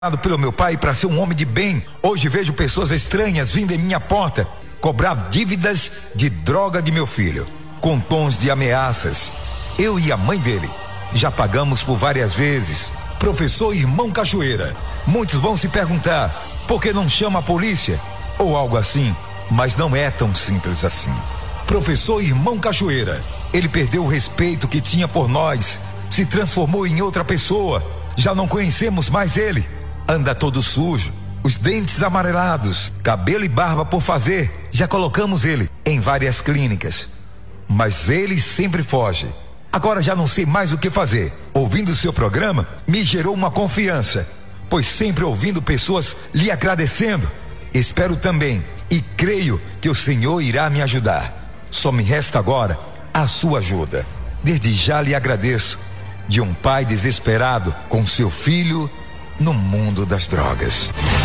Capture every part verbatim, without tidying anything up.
Pelo meu pai para ser um homem de bem. Hoje vejo pessoas estranhas vindo em minha porta cobrar dívidas de droga de meu filho, com tons de ameaças. Eu e a mãe dele já pagamos por várias vezes. Professor Irmão Cachoeira, muitos vão se perguntar por que não chama a polícia ou algo assim, mas não é tão simples assim. Professor Irmão Cachoeira, ele perdeu o respeito que tinha por nós, se transformou em outra pessoa. Já não conhecemos mais ele. Anda todo sujo, os dentes amarelados, cabelo e barba por fazer. Já colocamos ele em várias clínicas, mas ele sempre foge. Agora já não sei mais o que fazer. Ouvindo o seu programa, me gerou uma confiança, pois sempre ouvindo pessoas lhe agradecendo. Espero também e creio que o Senhor irá me ajudar. Só me resta agora a sua ajuda. Desde já lhe agradeço, de um pai desesperado com seu filho no mundo das drogas.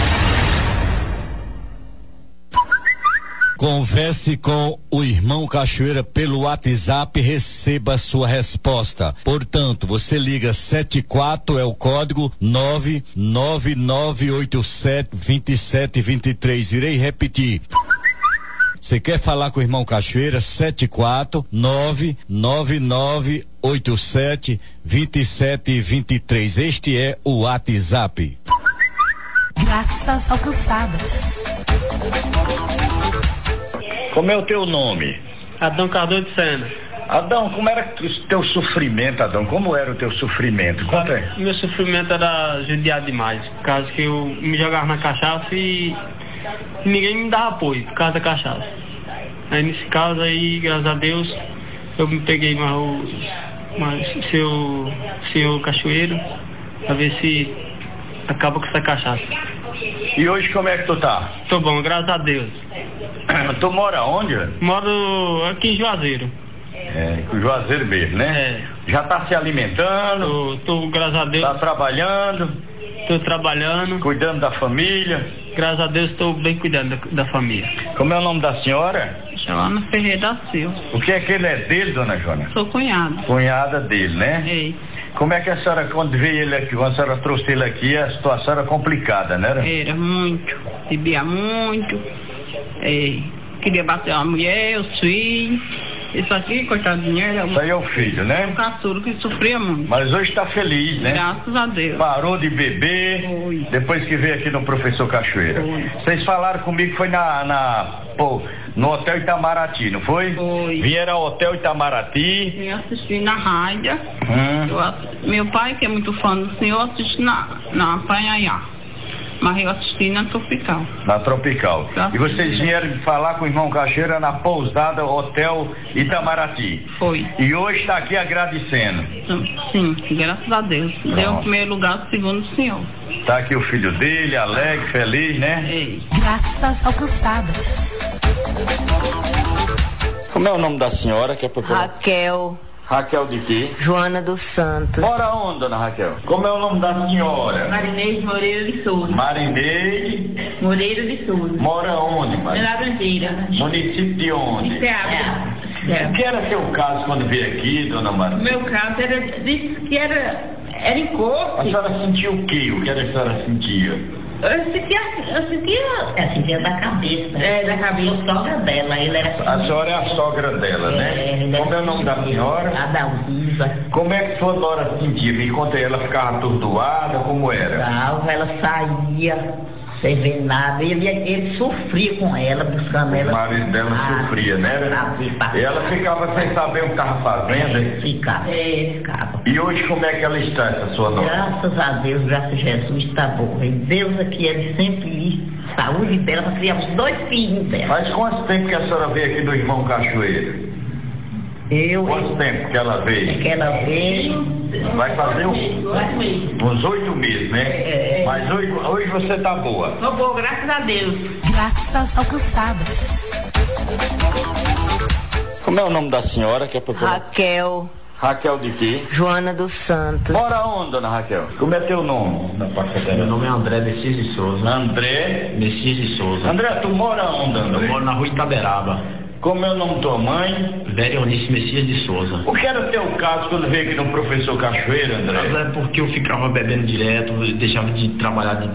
Converse com o Irmão Cachoeira pelo WhatsApp, receba sua resposta. Portanto, você liga sete quatro, é o código nove nove nove oito sete, dois sete dois três. Irei repetir. Você quer falar com o Irmão Cachoeira? sete quatro nove nove nove oito sete, dois sete dois três. Este é o WhatsApp. Graças alcançadas. Como é o teu nome? Adão Cardoso de Sena. Adão, como era o teu sofrimento, Adão? Como era o teu sofrimento? Conta aí. Meu sofrimento era judiado demais, por causa que eu me jogava na cachaça e ninguém me dava apoio por causa da cachaça. Aí nesse caso aí, graças a Deus, eu me peguei mais o mais seu, seu cachoeiro pra ver se acaba com essa cachaça. E hoje como é que tu tá? Tô bom, graças a Deus. Tu mora onde? Moro aqui em Juazeiro. É, em Juazeiro mesmo, né? É. Já tá se alimentando? Tô, tô, graças a Deus. Tá trabalhando? Tô trabalhando. Cuidando da família? Graças a Deus estou bem cuidando da, da família. Como é o nome da senhora? Joana Ferreira da Silva. O que é que ele é dele, dona Joana? Sou cunhada. Cunhada dele, né? É. Como é que a senhora, quando veio ele aqui, quando a senhora trouxe ele aqui, a situação era complicada, né? Era, era muito. Bebia muito. É. Queria bater a mulher, os filhos. Isso aqui, coitado de dinheiro. Isso aí é o filho, né? O caçula que sofria muito. Mas hoje está feliz, né? Graças a Deus. Parou de beber. Foi. Depois que veio aqui no Professor Cachoeira. Foi. Vocês falaram comigo que foi na, na pô, no Hotel Itamaraty, não foi? Foi. Vieram ao Hotel Itamaraty. Eu assisti na rádio. Hum. Eu assisti, meu pai, que é muito fã do senhor, assisti na, na Panhaiá. Mas eu assisti na Tropical. Na Tropical. Tá. E vocês vieram falar com o Irmão Cachoeira na pousada Hotel Itamaraty. Foi. E hoje está aqui agradecendo. Sim, graças a Deus. Pronto. Deu o primeiro lugar, segundo o senhor. Está aqui o filho dele, alegre, feliz, né? Ei. Graças alcançadas. Como é o nome da senhora que é procurar? Raquel. Raquel de quê? Joana dos Santos. Mora onde, dona Raquel? Como é o nome da senhora? Marinês Moreira de Souza. Marinês Moreira de Souza. Mora onde, Na Marinês? Laranjeira. Município de onde? Ceará. O que era seu caso quando veio aqui, dona O Maria? meu caso era, disse que era, era em A corpo. senhora sentiu o quê? O que era que a senhora sentia? Eu sentia, eu sentia... Eu sentia da cabeça. É, da cabeça. A sogra dela, ele era... A senhora é a sogra dela, né? É, ele Como é o nome da senhora? Adalviva. Como é que sua nora sentia? Me conta aí, ela ficava atordoada, como era? Ela saía sem ver nada. Ele, ele sofria com ela, buscando ela. O marido dela Ah, sofria, né? E ela ficava sem saber o que estava fazendo. hein? Ficava. É, ficava. E hoje como é que ela está, essa sua nora? Graças a Deus, graças a Jesus, está bom. E Deus aqui é de sempre lhe saúde dela para criar os dois filhos dela. Faz quanto tempo que a senhora veio aqui do Irmão Cachoeira? Eu, Quanto tempo que ela veio? que ela veio, Vai fazer um, uns oito meses, né? É. Mas hoje, hoje você tá boa. tô bom, graças a Deus. Graças alcançadas. Como é o nome da senhora que é procurar? Raquel. Raquel de quê? Joana dos Santos. Mora onde, dona Raquel? Como é teu nome? Meu nome é André Messias de Souza. André. Messias de Souza. André, tu mora onde, Eu André? moro na rua Itaberaba. Como é o nome da tua mãe? Vera Eunice Messias de Souza. O que era o teu caso quando veio aqui no professor Cachoeira, André? Mas é porque eu ficava bebendo direto, eu deixava de trabalhar de